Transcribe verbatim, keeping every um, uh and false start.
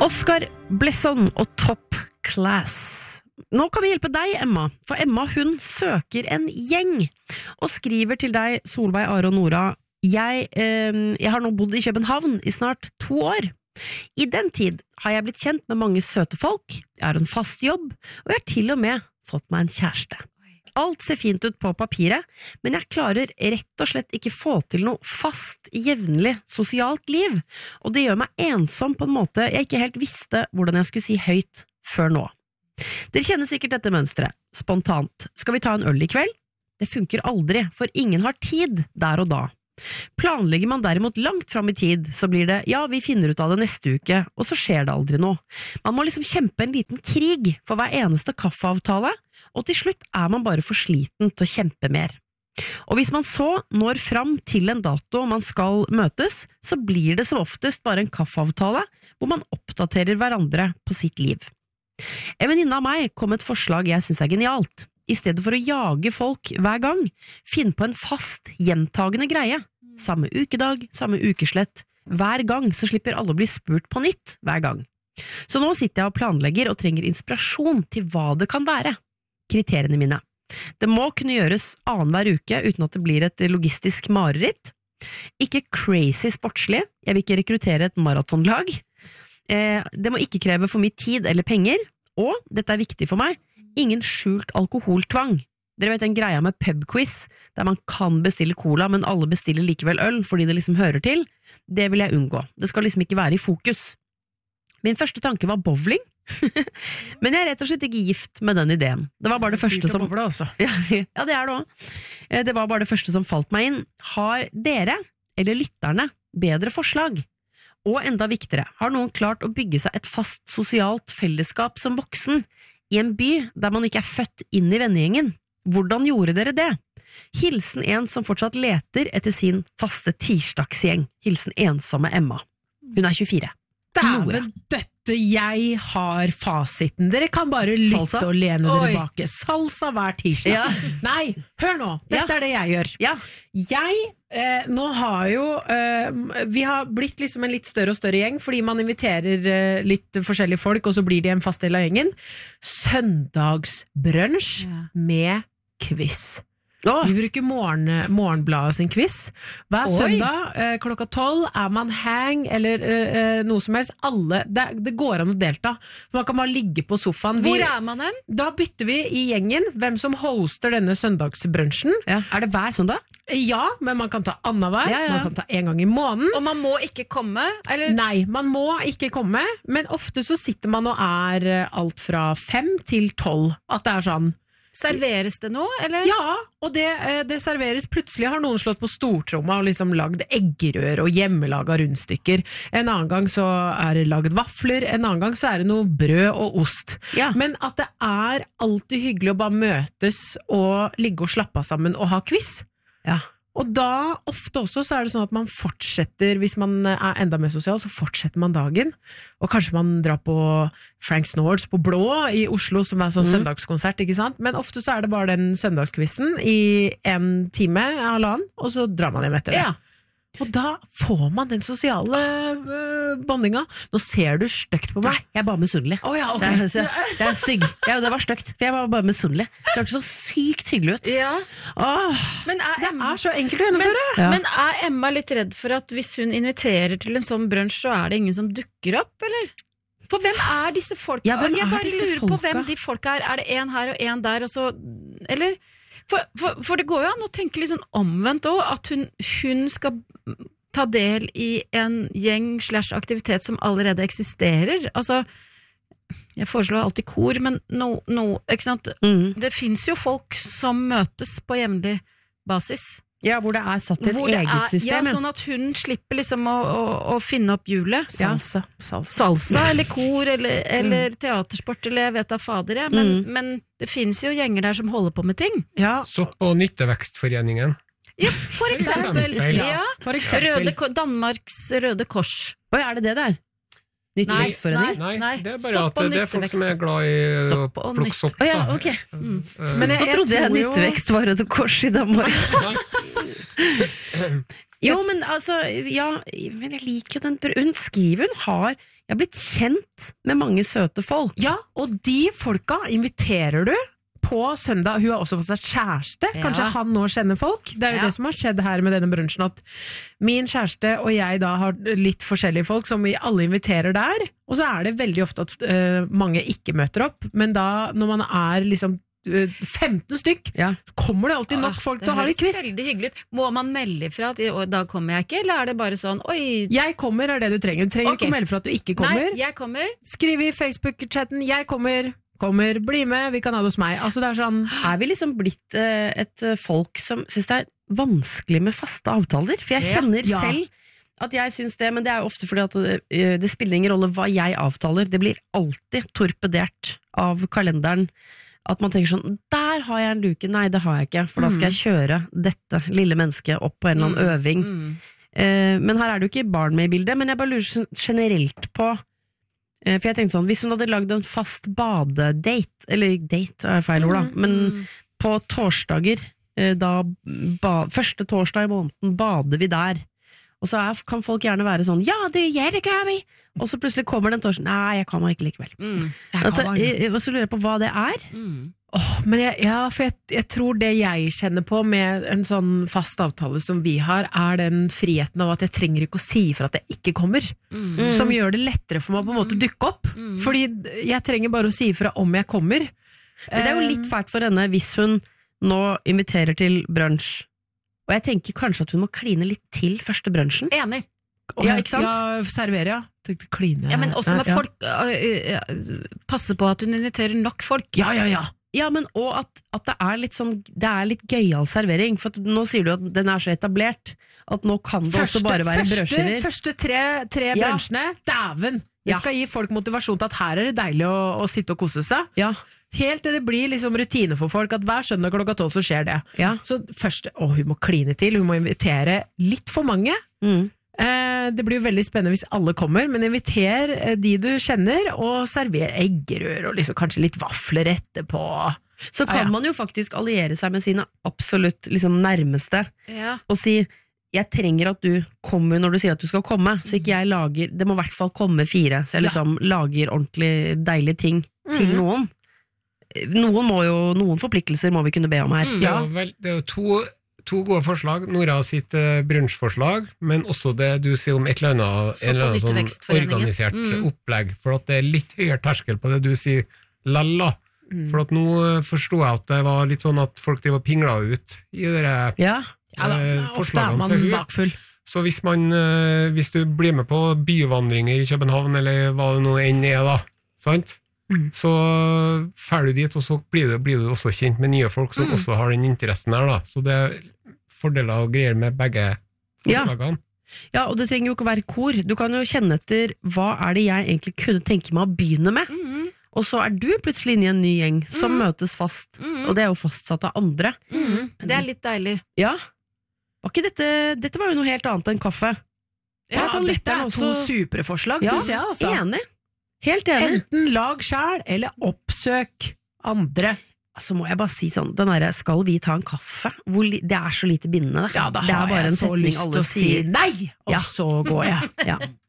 Oscar Blesson og Top Class. Nå kan vi hjelpe deg, Emma, for Emma hun søker en gjeng, og skriver til deg, Solveig, Are og Nora, jeg, eh, jeg har nå bodd i København i snart to år. I den tid har jeg blitt kjent med mange søte folk, jeg har en fast jobb, og jeg har til og med fått meg en kjæreste. Alt ser fint ut på papiret, men jeg klarer rett og slett ikke få til noe fast, jevnlig, sosialt liv, og det gjør meg ensom på en måte jeg ikke helt visste hvordan jeg skulle si høyt før nå. Dere kjenner sikkert dette mønstret, spontant. Skal vi ta en øl i kveld? Det funker aldri, for ingen har tid der og da. Planlegger man derimot langt fram i tid, så blir det, ja, vi finner ut av det neste uke, og så skjer det aldri noe. Man må liksom kjempe en liten krig for hver eneste kaffeavtale, og til slutt er man bare for sliten til å kjempe mer. Og hvis man så når fram til en dato man skal møtes, så blir det som oftest bare en kaffeavtale, hvor man oppdaterer hverandre på sitt liv. En venninne av meg kom med et forslag jeg synes er genialt. I stedet for å jage folk hver gang, finn på en fast, gjentagende greie. Samme ukedag, samme ukeslett. Hver gang så slipper alle å bli spurt på nytt hver gang. Så nå sitter jeg og planlegger og trenger inspirasjon til hva det kan være. Kriteriene mine. Det må kunne gjøres annen hver uke uten at det blir et logistisk mareritt. Ikke crazy sportslig. Jeg vil ikke rekruttere et maratonlag. Eh, det må ikke kreve for mye tid eller penger. Og, dette er viktig for meg, ingen skjult alkoholtvang. Dere vet den greia med pubquiz, der man kan bestille cola, men alle bestiller likevel øl, fordi det liksom hører til. Det vil jeg unngå. Det skal liksom ikke være i fokus. Min første tanke var bowling, men jeg er rett og slett ikke gift med den ideen. Det var bare det første som... Bowle, altså. ja, ja, det er det også. Det var bare det første som falt meg inn. Har dere, eller lytterne, bedre forslag? Og enda viktigere, har noen klart å bygge seg et fast sosialt fellesskap som voksen i en by der man ikke er født inn i vennegjengen? Hvordan gjorde dere det? Hilsen en som fortsatt leter etter sin faste tirsdagsgjeng. Hilsen ensomme Emma. Hun er tjuefire. Dæven døtte, jeg har fasiten. Dere kan bare lytte Salsa? og lene dere Oi. bak. Salsa hver tirsdag. Ja. Nei, hør nå. Dette Ja. er det jeg gjør. Ja. Jeg, eh, nå har jo eh, vi har blitt liksom en litt større og større gjeng, fordi man inviterer eh, litt forskjellige folk, og så blir de en fast del av gjengen. Søndagsbrunch Ja. med quiz. Åh, Vi bruker morgen, morgenbladet sin quiz. Hver Oi. søndag eh, klokka tolv er man hang eller eh, eh, noe som helst. Alle, det, det går an å delta. Man kan bare ligge på sofaen. Vi, Hvor er man hen? da bytter vi i gjengen hvem som hoster denne søndagsbrunchen. ja. Er det hver søndag? Ja, men man kan ta annenhver. Ja, ja. Man kan ta en gang i måneden. Og man må ikke komme, eller? Nei, man må ikke komme, men ofte så sitter man og er eh, alt fra fem til tolv. At det er sånn. Serveres det noe, eller? Ja, og det, eh, det serveres. Plutselig har noen slått på stortromma og liksom lagd eggerør og hjemmelaga rundstykker. En annen gang så er det lagd vafler, en annen gang så er det noe brød og ost. Ja. Men at det er alltid hyggelig å bare møtes og ligge og slappe av sammen og ha quiz. Ja. Og da, ofte også, så er det sånn at man fortsetter, hvis man er enda mer sosial, så fortsetter man dagen. Og kanskje man drar på Frank Snords på Blå i Oslo, som er sånn Mm. søndagskonsert, ikke sant? Men ofte så er det bare den søndagskvissen i en time, halvannen, og så drar man hjem etter det. Ja. Og da får man den sosiale øh, bondinga. Nå ser du stygt på Nei, meg. jeg er bare misunnelig. Å ja, ok. Det er, det er stygg. Ja, det var stygt, for jeg var bare misunnelig. Det hørtes så sykt hyggelig ut. Ja. Åh, Men er, Det Emma, er så enkelt å gjennomføre. Ja. men er Emma litt redd for at hvis hun inviterer til en sånn brunch, så er det ingen som dukker opp, eller? For hvem er disse folka? Ja, hvem jeg er bare disse lurer på folka? hvem de folka er. Er det en her og en der, og så Eller? For, for, for det går jo an å tenke litt sånn omvendt òg, at hun, hun skal ta del i en gjeng slash aktivitet som allerede eksisterer. Altså, jeg foreslår alltid kor, men no, no, ikke sant? mm. Det finnes jo folk som møtes på jevnlig basis. Ja, hvor det er satt i et Hvor det eget er- system. Ja, ja. sånn at hun slipper liksom å, å, å finne opp hjulet. Salsa. Salsa. Salsa eller kor eller, eller teatersport eller jeg vet da fader jeg, men, Mm. men det finnes jo gjenger der som holder på med ting. Ja, Sopp- og nyttevekstforeningen. Ja, for eksempel. eksempel, Ja. for eksempel. Røde, Ko- Danmarks Røde Kors. Oi, er det det der? Nyttevekstforening? Nei, Nei, det er bare sopp at og det er folk som er nyttevekst. glad i å Sopp og plukke nytt- sopp. Å ja, da. ok. Mm. Eh, Men jeg- Nå trodde jeg tror jo- nyttevekst var Røde Kors i Danmark. nei. Jo, men altså, ja, men jeg liker jo den, hun skriver hun har, Jeg har blitt kjent med mange søte folk. Ja, og de folka inviterer du på søndag. Hun har også fått seg kjæreste. Ja. Kanskje han nå kjenner folk. Det er jo Ja. det som har skjedd her med denne brunchen, at min kjæreste og jeg da har litt forskjellige folk som vi alle inviterer der. Og så er det veldig ofte at uh, mange ikke møter opp, men da når man er liksom uh, femten stykk, Ja. kommer det alltid nok Ah, folk til å ha litt høres quiz. veldig hyggelig ut. Må man melde ifra at «Å, da kommer jeg ikke, eller er det bare sånn oi, Jeg kommer er det du trenger. Du trenger Ok. ikke å melde for at du ikke kommer. nei, jeg kommer. Skriv i Facebook-chatten 'jeg kommer'. Kommer, bli med, vi kan ha det hos meg. Altså det er sånn Er vi liksom blitt eh, et eh, folk som synes det er vanskelig med faste avtaler? For jeg Ja. kjenner Ja. selv at jeg synes det, men det er jo ofte fordi at eh, det spiller ingen rolle hva jeg avtaler. Det blir alltid torpedert av kalenderen. At man tenker sånn, der har jeg en luke. Nei, det har jeg ikke, for da skal jeg kjøre dette lille mennesket opp på en eller annen øving. Mm. Eh, men her er det jo ikke barn med i bildet, men jeg bare lurer sånn generelt på eh, for jeg tenkte sånn, hvis hun hadde lagd en fast badedate, eller date er feil ord da, men Mm. på torsdager, eh, da ba, første torsdag i måneden bader vi der, og så er, kan folk gjerne være sånn, ja, det gjør det, kan vi, og så plutselig kommer den torsdagen, nei, jeg kan meg ikke likevel. Mm. Altså, jeg, og så lurer jeg på hva det er. Mm. Åh, men jeg, ja, for jeg, jeg tror det jeg kjenner på med en sånn fast avtale som vi har, er den friheten av at jeg trenger ikke å si for at jeg ikke kommer. Mm. Som gjør det lettere for meg å på en måte dukke opp. Mm. Fordi jeg trenger bare å si fra om jeg kommer. Men det er jo litt fælt for henne hvis hun nå inviterer til brunch, og jeg tenker kanskje at hun må kline litt til første brunchen. Enig. Åh, ja, ikke sant? Ja, servere, ja. Tenkte kline. Ja, men også med ja. folk øh, øh, passe på at hun inviterer nok folk. Ja, ja, ja. Ja, men og at, at det er litt sånn, det er litt gøyal servering, for at nå sier du at den er så etablert, at nå kan det også bare være første, brødskiver. første tre, tre Ja. brunchene, dæven! Det Ja. skal gi folk motivasjon til at her er det deilig å, å sitte og kose seg. Ja, Helt til det blir liksom rutine for folk at hver søndag klokka tolv så skjer det. ja. Så først, å, hun må kline til, hun må invitere litt for mange. Mm. Eh, det blir jo veldig spennende hvis alle kommer, men inviter eh, de du kjenner, og server eggerør og liksom, kanskje litt vafler etterpå. Så kan Ja, ja. man jo faktisk alliere seg med sine absolutt liksom, nærmeste, Ja. og si, jeg trenger at du kommer når du sier at du skal komme, så ikke jeg lager, det må i hvert fall komme fire, så jeg Ja. liksom lager ordentlig deilige ting til Mhm. noen. Noen må jo, noen forpliktelser må vi kunne be om her. Mm. Det Ja. er jo, vel, det er jo to, to gode forslag. Nora sitt uh, brunsjforslag, men også det du sier om et eller annet, Så en eller på annen sånn Nyttevekstforeningen. organisert Mm. opplegg, for at det er litt høyere terskel på det du sier lalla. Mm. For at nå uh, forsto jeg at det var litt sånn at folk driver og pingla ut i dere Ja, Ja, da, eh, ofte er forslagene man til hun. bakfull. Så hvis, man, eh, hvis du blir med på byvandringer i København, eller hva det nå enn er da, sant? Mm. Så fer du dit, og så blir du, blir du også kjent med nye folk som Mm. også har den interessen her da. Så det er fordeler og greier med begge Ja. forslagene. ja, og det trenger jo ikke å være kor. Du kan jo kjenne etter, hva er det jeg egentlig kunne tenke meg å begynne med? Mm. Og så er du plutselig inne i en ny gjeng som Mm. møtes fast, Mm. og det er jo fastsatt av andre. Mm. Det er litt deilig. Ja, var ikke dette, dette var jo noe helt annet enn kaffe. Ja, kan dette lytteren er to også- supre forslag, Ja, synes jeg. Altså. Enig. Helt enig. Enten lag sjæl, eller oppsøk andre. Så må jeg bare si sånn, den derre 'skal vi ta en kaffe', Hvor li, det er så lite bindende. Ja, da det er har bare jeg en så setning lyst alle til å si sier. nei, og Ja. så går jeg. Ja.